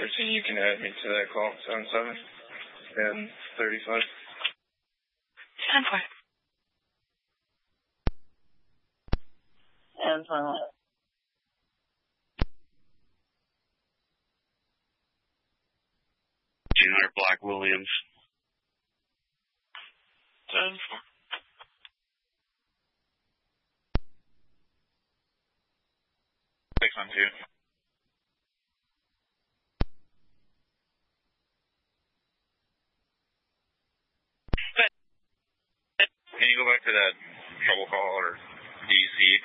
14, you can add me to that call, 77 and 35. 10-4. And 21. 200 Black Williams. 10-4. 612. Can you go back to that trouble call, or do you see